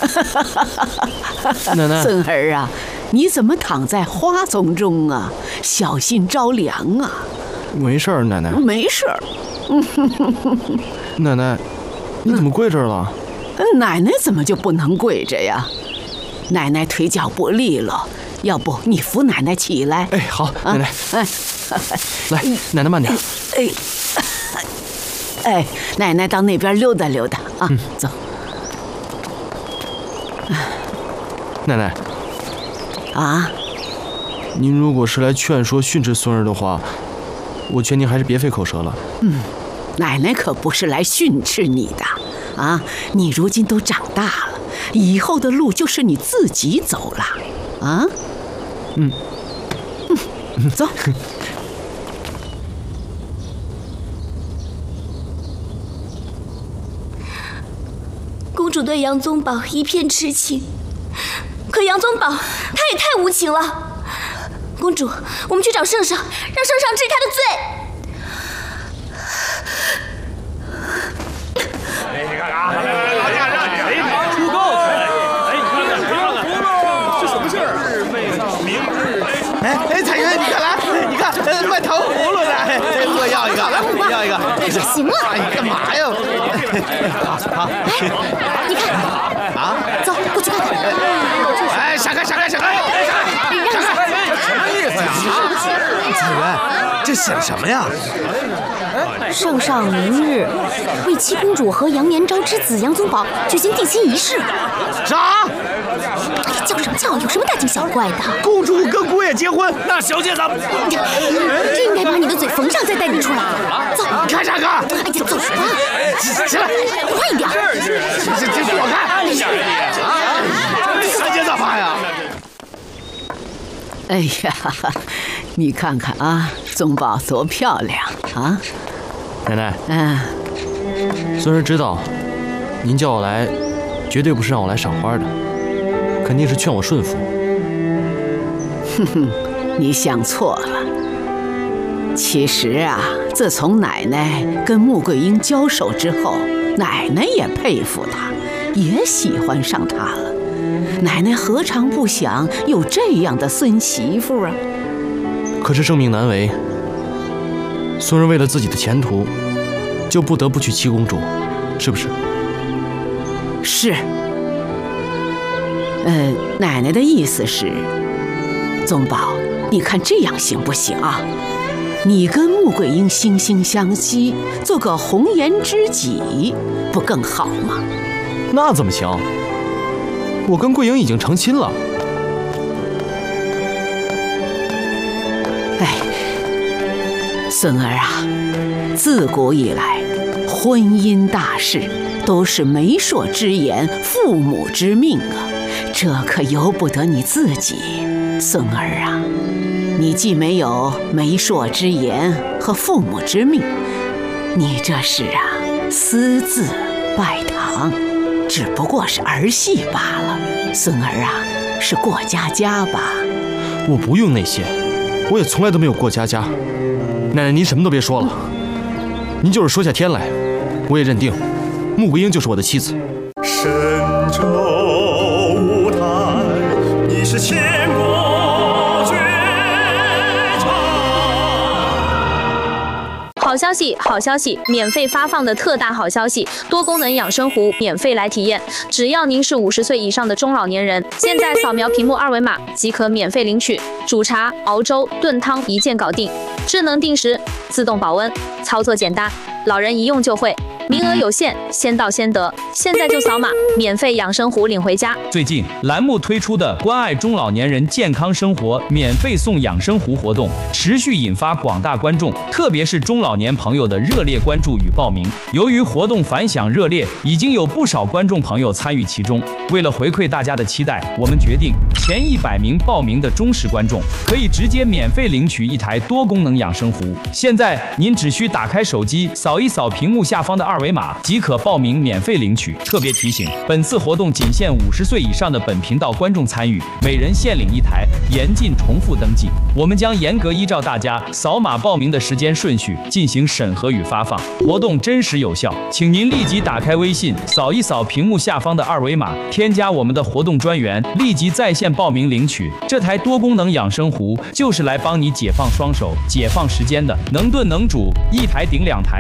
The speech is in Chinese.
奶奶， 孙儿啊，你怎么躺在花丛中啊？小心着凉啊！ 没事儿，奶奶。 没事儿。 奶奶，你怎么跪这儿了？ 奶奶怎么就不能跪着呀？奶奶腿脚不利了，要不你扶奶奶起来？ 哎，好，奶奶。来，奶奶慢点。 哎，奶奶到那边溜达溜达啊，走。 奶奶。 啊？ 您如果是来劝说训斥孙儿的话，我劝您还是别费口舌了。 奶奶可不是来训斥你的啊！你如今都长大了，以后的路就是你自己走了啊！走。 公主对杨宗保一片痴情，可杨宗保他也太无情了。公主，我们去找圣上，让圣上治他的罪。 出够！这什么事儿？ 哎，彩云，你看来，你看卖糖葫芦的，我要一个，来，要一个。 哎呀，行了， 你干嘛呀？好， 哎，你看， 啊， 走过去看看。 哎，闪开！什么意思呀？彩云，这写的什么呀？ 圣上明日为七公主和杨延昭之子杨宗保举行定亲仪式。 啥？ 哎呀，叫什么叫？有什么大惊小怪的？ 公主跟姑爷结婚，那小姐怎么？ 这应该把你的嘴缝上再带你出来。走， 看啥看？ 哎呀，走什么？ 起来， 快一点！ 这躲开！三姐咋办呀？ 哎呀，你看看啊，宗保多漂亮啊！ 奶奶，孙儿知道，您叫我来，绝对不是让我来赏花的，肯定是劝我顺服。 你想错了。其实啊，自从奶奶跟穆桂英交手之后，奶奶也佩服她，也喜欢上她了。奶奶何尝不想有这样的孙媳妇啊？ 可是生命难违，孙儿为了自己的前途，就不得不娶七公主，是不是？ 是。奶奶的意思是，宗保，你看这样行不行啊？你跟穆桂英惺惺相惜，做个红颜知己，不更好吗？ 那怎么行？我跟桂英已经成亲了。 哎，孙儿啊，自古以来，婚姻大事都是媒妁之言，父母之命啊，这可由不得你自己。孙儿啊，你既没有媒妁之言和父母之命，你这是私自拜堂，只不过是儿戏罢了。孙儿啊，是过家家吧？ 我不用那些，我也从来都没有过家家。奶奶，您什么都别说了，您就是说下天来，我也认定，穆桂英就是我的妻子。 神州舞台，你是千古绝唱。 好消息，好消息！免费发放的特大好消息，多功能养生壶免费来体验。只要您是50岁以上的中老年人，现在扫描屏幕2维码即可免费领取。煮茶、熬粥、炖汤一键搞定，智能定时，自动保温，操作简单，老人一用就会。名额有限，先到先得，现在就扫码，免费养生壶领回家。 最近栏目推出的关爱中老年人健康生活免费送养生壶活动，持续引发广大观众，特别是中老年朋友的热烈关注与报名。由于活动反响热烈，已经有不少观众朋友参与其中。为了回馈大家的期待，我们决定前100名报名的忠实观众可以直接免费领取一台多功能养生壶。现在您只需打开手机，扫一扫屏幕下方的二维码即可报名免费领取。特别提醒，本次活动仅限50岁以上的本频道观众参与，每人限领1台，严禁重复登记。我们将严格依照大家扫码报名的时间顺序进行审核与发放，活动真实有效，请您立即打开微信，扫一扫屏幕下方的二维码，添加我们的活动专员，立即在线报名领取。这台多功能养生壶就是来帮你解放双手、解放时间的，能炖能煮，1台顶2台。